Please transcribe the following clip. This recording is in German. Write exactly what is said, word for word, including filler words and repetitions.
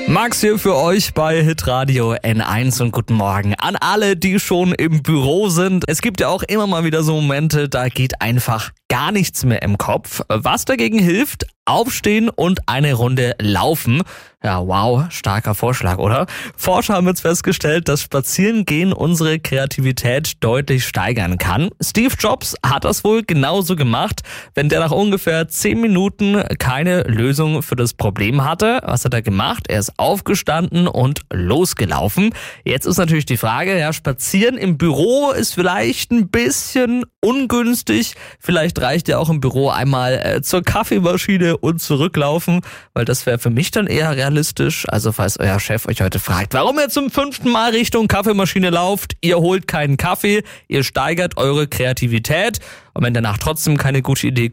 Max hier für euch bei Hitradio N eins und guten Morgen an alle, die schon im Büro sind. Es gibt ja auch immer mal wieder so Momente, da geht einfach gar nichts mehr im Kopf. Was dagegen hilft? Aufstehen und eine Runde laufen. Ja, wow, starker Vorschlag, oder? Forscher haben jetzt festgestellt, dass Spazierengehen unsere Kreativität deutlich steigern kann. Steve Jobs hat das wohl genauso gemacht, wenn der nach ungefähr zehn Minuten keine Lösung für das Problem hatte. Was hat er gemacht? Er ist aufgestanden und losgelaufen. Jetzt ist natürlich die Frage, ja, spazieren im Büro ist vielleicht ein bisschen ungünstig. Vielleicht reicht ja auch im Büro einmal äh, zur Kaffeemaschine und zurücklaufen, weil das wäre für mich dann eher realistisch. Also falls euer Chef euch heute fragt, warum ihr zum fünften Mal Richtung Kaffeemaschine lauft, ihr holt keinen Kaffee, ihr steigert eure Kreativität und wenn danach trotzdem keine gute Idee